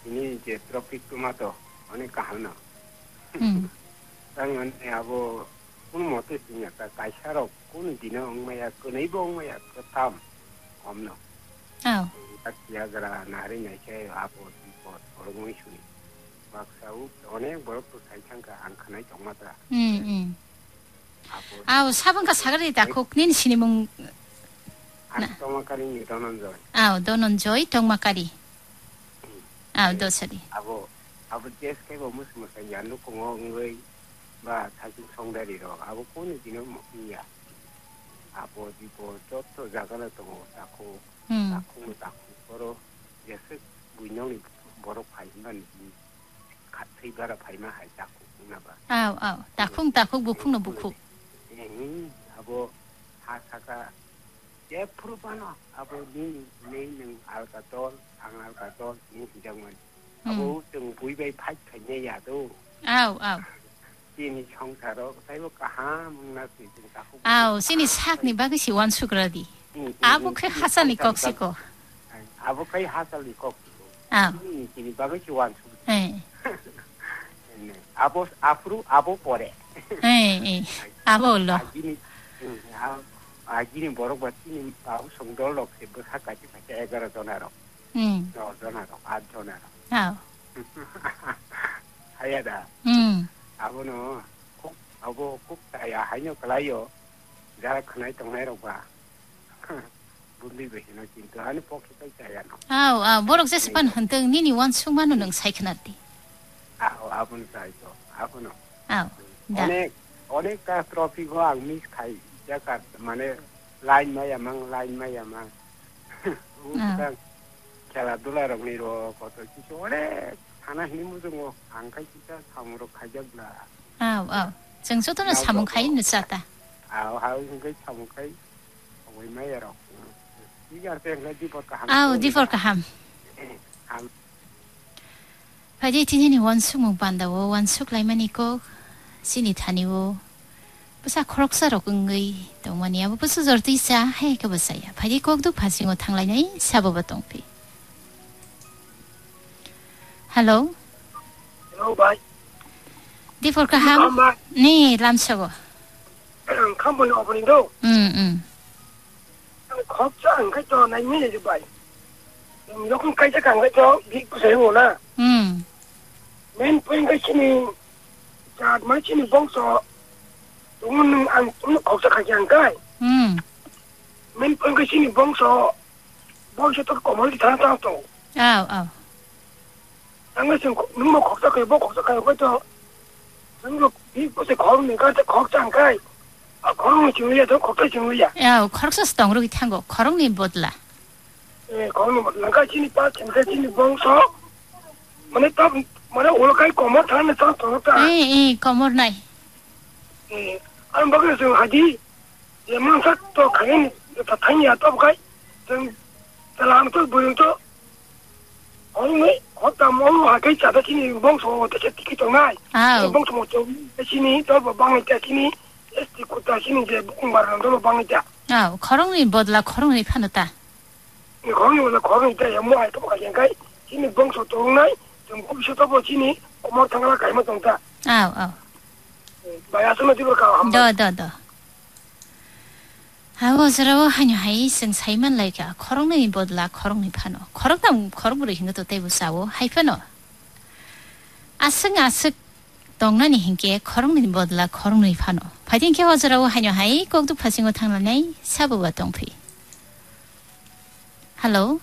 ini je tropik tomato 어느 가하나 당연 하고 군 못해 지냐까 가샤로 군 디는 엉마야 그네이버 엉마야 그탐 없노 딱이야가라 나리냐 제 아보 디고 어르고 이슈니 막사우 어네 뭐또 살창가 안 카나이 정마다 아우 사분가 사그리다 koknin sinimong 동마카리 도는 저 아우 도는 조이 동마카리 아우 도서리 아보 제스케 뭐 무슨 야누 공어 người và thay chúng song đây đi rồi, abo cô này thì nó một gì à, abo đi bộ chốt tôi ra cái là tôi ta cô, rồi giờ sức buổi nhau thì bỏ ra phải mình khát thấy ra là phải mà hay ta cô na ba, ta khung bukung nó bukung, abo ha saka, ya perubahan, abo ni neng alkatol, alkatol ni jangan, abo từng buổi bay phải phải nhảy ya tu, Sini 청사로 사이버가 하문나스 있으니까 아우 신이 삭니 바그시 원수그러디 아부케 하살리 꺽시고 아부케 하살리 꺽시고 sini 바그시 원수 네 아보 앞으로 아보 보래 아보로 아기는 뭐라고 봤지 아우 성돌로 그 사까지 같이 애가라 전화로 전화로 전화로 하야다 아버는 아버 꼭 다야 하냐 그래요. 내가 그날 동네로 봐. 분리도 해나 진짜 아니 포기가 있어야 너. 뭐라고 세스판 헌등 니니 원숭만은 능 사이크나디. 아버는 사이죠. 아버는. 어네가 트로피고 앙미스 카이. 약간 만에 라인 마야망. 우리가 제가 돌아라고 니로 거기 오래 하나 힘으로 뭐 안가 진짜 사무로 가져라. 정소도는 사무카이 늦었다. 그 사무카이 얼마야로. 이게 생각 디포카 디포카 함. 파지 티니니 원숙 목반다고 원숙 라이마니고 시니타니고 부사 크록사로 끈의 동만이야 부스 저르티사 해가 부사야. 파지 꼭도 파싱고 탕라이나이 사보바 동피. Hello. Hello, bye. Di for kaham? Ni lam sago. Company opening do. Khóc cho cái cho này mới được vậy. Nó không cái càng cái cho bị sẽ ngủ na. Men quên cái chuyện chặt mấy chuyện bông sọ. Chúng mình ăn chúng khóc cho cái cái. Men quên cái chuyện bông sọ tôi có mấy tháng tháng tổ. 당근은 너무 걱정해요. 걱정해요. 그래서 정말 이곳에 걸으니까 걱정가. 걸으면 중요해. 더 걱정 중요해. 야, 걸어서 동그랗게 탄 거. 걸으니 못라. 예, 걸으면 뭔가 진짜 진짜 봉서. 뭐네 올라갈 거면 다음에 또 돌아가. 거머나이. 안 먹어서 하지. 예만사 또 가는 다 타니야 또 가. 좀 사람 또 보여도 어느 어떤 뭐 하게 자다 지니 봉소 어떻게 티켓 정말 봉소 뭐 지니 또 방에 지니 에스티 코타 지니 이제 공부하는 거 방에 거렁이 뭐들라 거렁이 파는다 거렁이 때 뭐 할 거 가지고 지니 봉소 동나이 좀 굽셔도 뭐 지니 고모 당하나 가면 동다 바야스마 집으로 가 한번 아버지라고 하냐 하이 생사이만 라이가 거렁이 뭐들라 거렁이 파노 거렁으로 힘도 대부 싸워 하이파노 아승 동란이 힘께 거렁이 뭐들라 거렁이 파노 파딩 개와즈라고 하냐 하이 꼭도 파싱고 탕라네 사부와 동피 Hello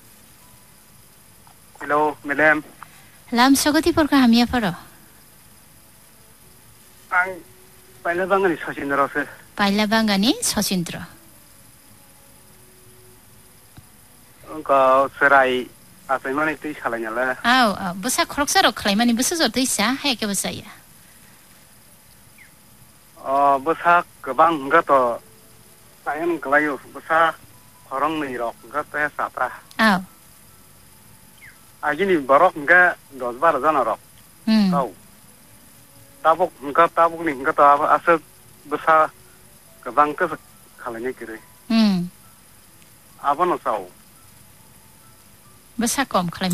madam 람 소거디 볼까 하미야 파로 빨라방안이 서신 들어서 발라방간이 서신 들어. 그 세라이 아세만이 또 살아냐라. 무사 크록사로 클라이만이 무슨 소리 있어? 해게 무사야. 무사 그방 것도 사연 그라요. 무사 거렁니로 그것도 해서라. 아기니 버럭가 도스바르잖아로. 따복 따복니 그것도 아서 무사 그방 그 칼라니 그래. 아버는 싸우. 무사 꼼 클라이